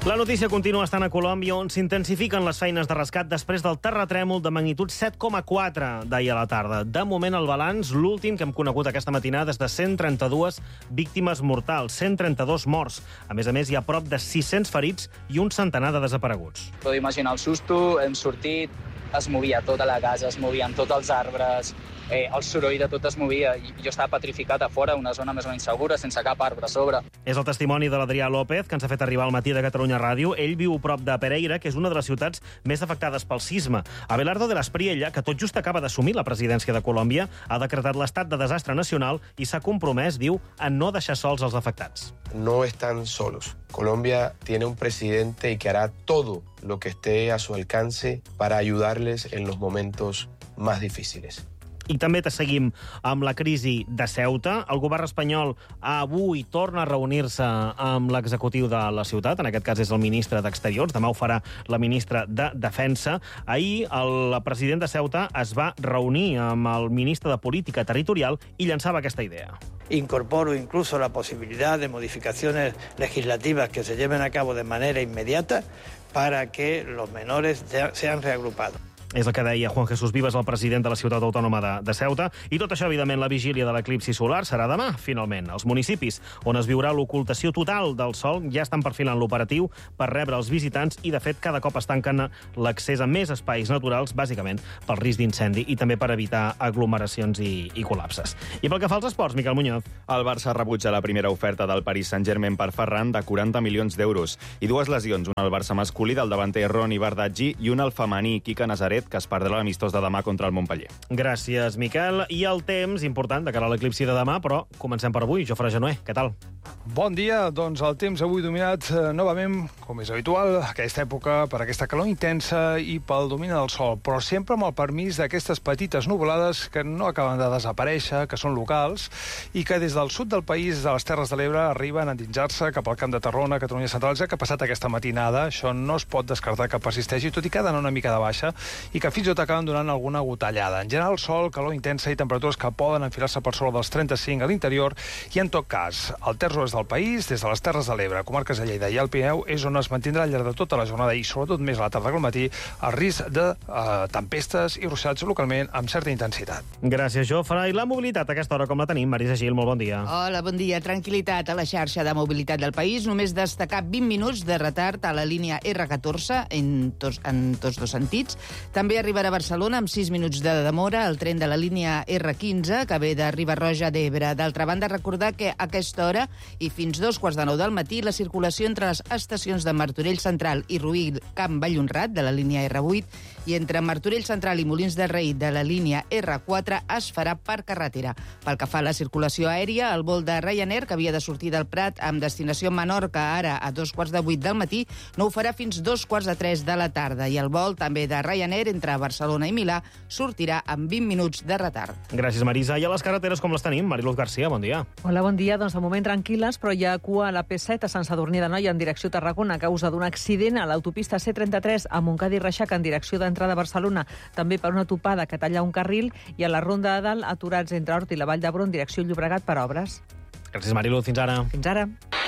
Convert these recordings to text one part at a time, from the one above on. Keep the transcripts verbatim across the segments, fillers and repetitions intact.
La notícia continua estant a Colòmbia, on s'intensifiquen les feines de rescat després del terratrèmol de magnitud set coma quatre d'ahir a la tarda. De moment, el balanç, l'últim que hem conegut aquesta matinada, és de cent trenta-dues víctimes mortals, cent trenta-dos morts. A més a més, hi ha prop de sis-cents ferits i un centenar de desapareguts. Podeu imaginar el susto, hem sortit, es movia tota la casa, es movien tots els arbres, eh, el soroll de tot es movia, i jo estava petrificat a fora, una zona més o menys segura, sense cap arbre a sobre. És el testimoni de l'Adrià López, que ens ha fet arribar al matí de Catalunya Ràdio. Ell viu prop de Pereira, que és una de les ciutats més afectades pel sisme. Abelardo de l'Espriella, que tot just acaba d'assumir la presidència de Colòmbia, ha decretat l'estat de desastre nacional i s'ha compromès, diu, a no deixar sols els afectats. No están solos. Colombia tiene un presidente y que hará todo lo que esté a su alcance para ayudarles en los momentos más difíciles. I també te seguim amb la crisi de Ceuta. El govern espanyol avui torna a reunir-se amb l'executiu de la ciutat, en aquest cas és el ministre d'Exteriors, demà ho farà la ministra de Defensa. Ahir el president de Ceuta es va reunir amb el ministre de Política Territorial i llançava aquesta idea. Incorporo incluso la posibilidad de modificaciones legislativas que se lleven a cabo de manera inmediata para que los menores sean reagrupados. És el que deia Juan Jesús Vives, el president de la ciutat autònoma de, de Ceuta. I tot això, evidentment, la vigília de l'eclipsi solar serà demà, finalment. Els municipis on es viurà l'ocultació total del sol ja estan perfilant l'operatiu per rebre els visitants i, de fet, cada cop es tanquen l'accés a més espais naturals, bàsicament pel risc d'incendi i també per evitar aglomeracions i, i col·lapses. I pel que fa als esports, Miquel Muñoz. El Barça rebutja la primera oferta del Paris Saint-Germain per Ferran de quaranta milions d'euros. I dues lesions, una al Barça masculí del davanter Roni Bardaggi i una al femení Quique Nazaret, que es perdrà l'amistós de demà contra el Montpellier. Gràcies, Miquel. I el temps, important, de cara a l'eclipsi de demà, però comencem per avui. Jofre Genoé, què tal? Bon dia. Doncs el temps avui dominat eh, novament, com és habitual, aquesta època, per aquesta calor intensa i pel domini del sol, però sempre amb el permís d'aquestes petites nuvolades que no acaben de desaparèixer, que són locals, i que des del sud del país, de les Terres de l'Ebre, arriben a endinsar-se cap al Camp de Tarragona, Catalunya Central, que ha passat aquesta matinada. Això no es pot descartar que persisteixi, tot i que ha d'anar una mica de baixa, i que fins i tot acaben donant alguna gotellada. En general, sol, calor intensa i temperatures que poden enfilar-se per sobre dels trenta-cinc a l'interior, i en tot cas, al terç oest del país, des de les Terres de l'Ebre, comarques de Lleida i el Pirineu, és on es mantindrà al llarg de tota la jornada i sobretot més a la tarda que al matí el risc de eh, tempestes i ruixats localment amb certa intensitat. Gràcies, Jofre. I la mobilitat a aquesta hora com la tenim? Marisa Gil, molt bon dia. Hola, bon dia. Tranquil·litat a la xarxa de mobilitat del país. Només destacar vint minuts de retard a la línia erre catorze en tots, en tots dos sentits. També arribarà a Barcelona amb sis minuts de demora el tren de la línia erre quinze, que ve de Riba-roja d'Ebre. D'altra banda, recordar que a aquesta hora i fins dos quarts de nou del matí la circulació entre les estacions de Martorell Central i Ruïl Camp Vallhonrat de la línia erre vuit i entre Martorell Central i Molins de Rei de la línia erre quatre es farà per carretera. Pel que fa a la circulació aèria, el vol de Ryanair, que havia de sortir del Prat amb destinació Menorca ara a dos quarts de vuit del matí, no ho farà fins dos quarts de tres de la tarda, i el vol també de Ryanair entre Barcelona i Milà sortirà amb vint minuts de retard. Gràcies, Marisa. I a les carreteres com les tenim? Mariluz García, bon dia. Hola, bon dia. Doncs de moment tranquil·les, però hi ha cua a la P set a Sant Sadurní d'Anoia en direcció Tarragona a causa d'un accident a l'autopista C trenta-tres a Montcada i Reixac en direcció d'entrada a Barcelona, també per una topada que talla un carril, i a la Ronda de Dalt aturats entre Hort i la Vall d'Hebron direcció Llobregat per obres. Gràcies, Mariluz. Fins ara. Fins ara.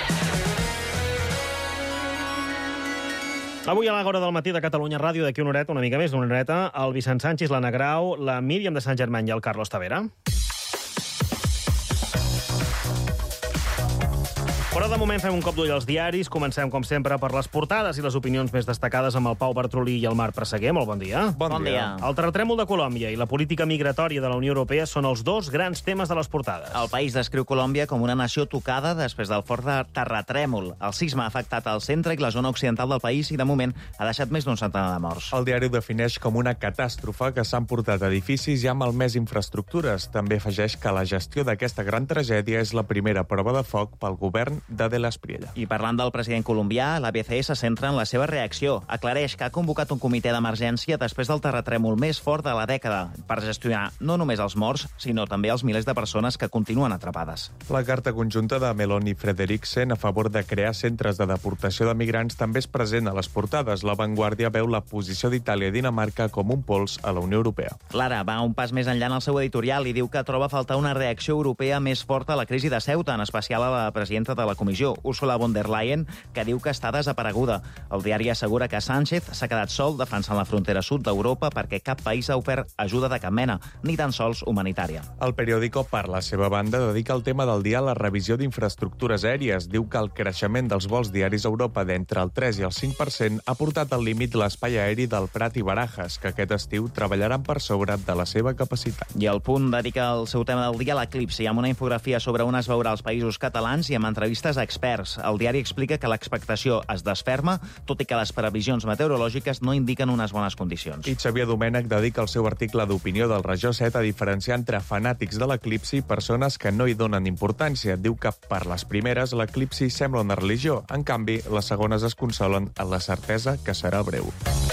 Avui a l'Agora del matí de Catalunya Ràdio, d'aquí una horeta, una mica més d'una horeta, el Vicent Sánchez, l'Anna Grau, la Míriam de Sant Germain i el Carlos Tavera. Però de moment fem un cop d'ull als diaris. Comencem, com sempre, per les portades i les opinions més destacades amb el Pau Bartrolí i el Marc Presseguer. Molt bon dia. Bon, bon dia. dia. El terratrèmol de Colòmbia i la política migratòria de la Unió Europea són els dos grans temes de les portades. El país descriu Colòmbia com una nació tocada després del fort terratrèmol. El sisme ha afectat el centre i la zona occidental del país i, de moment, ha deixat més d'un centenar de morts. El diari ho defineix com una catàstrofe que s'han portat edificis i ha malmès infraestructures. També afegeix que la gestió d'aquesta gran tragèdia és la primera prova de foc pel govern de De l'Espriella. I parlant del president colombià, l'A B C se centra en la seva reacció. Aclareix que ha convocat un comitè d'emergència després del terratrèmol més fort de la dècada per gestionar no només els morts, sinó també els milers de persones que continuen atrapades. La carta conjunta de Meloni i Frederiksen a favor de crear centres de deportació de migrants també és present a les portades. La Vanguardia veu la posició d'Itàlia i Dinamarca com un pols a la Unió Europea. L'Ara va un pas més enllà en el seu editorial i diu que troba a faltar una reacció europea més forta a la crisi de Ceuta, en especial a la presidenta de la la comissió, Ursula von der Leyen, que diu que està desapareguda. El diari assegura que Sánchez s'ha quedat sol defensant la frontera sud d'Europa perquè cap país ha ofert ajuda de cap mena, ni tan sols humanitària. El periòdico, per la seva banda, dedica el tema del dia a la revisió d'infraestructures aèries. Diu que el creixement dels vols diaris a Europa d'entre el tres i el cinc per cent ha portat al límit l'espai aeri del Prat i Barajas, que aquest estiu treballaran per sobre de la seva capacitat. I el Punt dedica el seu tema del dia a l'eclipsi, amb una infografia sobre on es veurà als països catalans i amb entrevistes a experts. El diari explica que l'expectació es desferma, tot i que les previsions meteorològiques no indiquen unes bones condicions. I Xavier Domènech dedica el seu article d'opinió del Regió set a diferenciar entre fanàtics de l'eclipsi i persones que no hi donen importància. Diu que per les primeres l'eclipsi sembla una religió, en canvi les segones es consolen en la certesa que serà breu.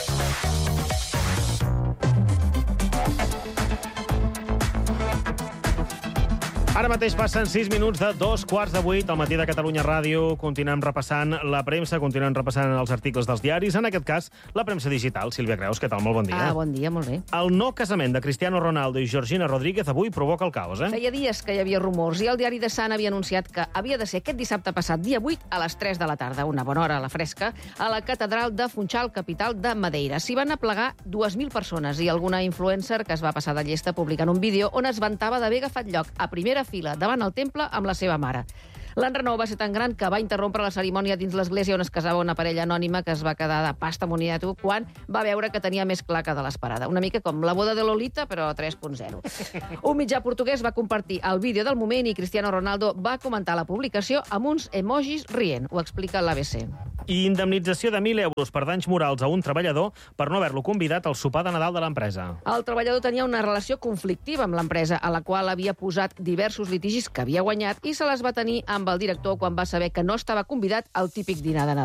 Ara mateix passen sis minuts de dos quarts de vuit al matí de Catalunya Ràdio. Continuem repassant la premsa, continuem repassant els articles dels diaris, en aquest cas la premsa digital. Sílvia Creus, què tal? Molt bon dia. Ah, bon dia, molt bé. El no casament de Cristiano Ronaldo i Georgina Rodríguez avui provoca el caos, eh? Feia dies que hi havia rumors i el diari The Sun havia anunciat que havia de ser aquest dissabte passat, dia vuit, a les tres de la tarda, una bona hora a la fresca, a la catedral de Funchal, capital de Madeira. S'hi van aplegar dues mil persones i alguna influencer que es va passar de llesta publicant un vídeo on es vantava d'haver agafat lloc a primera fila davant el temple amb la seva mare. L'enrenou va ser tan gran que va interrompre la cerimònia dins l'església on es casava una parella anònima que es va quedar de pasta moniato quan va veure que tenia més clar que de l'esperada. Una mica com la boda de Lolita, però tres punt zero. Un mitjà portuguès va compartir el vídeo del moment i Cristiano Ronaldo va comentar la publicació amb uns emojis rient. Ho explica l'A B C. I indemnització de mil euros per danys morals a un treballador per no haver-lo convidat al sopar de Nadal de l'empresa. El treballador tenia una relació conflictiva amb l'empresa, a la qual havia posat diversos litigis que havia guanyat i se les va tenir amb el director quan va saber que no estava convidat al típic dinar de Nadal.